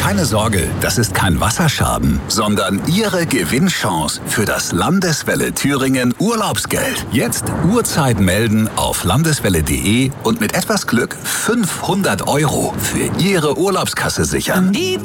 Keine Sorge, das ist kein Wasserschaden, sondern Ihre Gewinnchance für das Landeswelle Thüringen Urlaubsgeld. Jetzt Uhrzeit melden auf landeswelle.de und mit etwas Glück 500 € für Ihre Urlaubskasse sichern. Die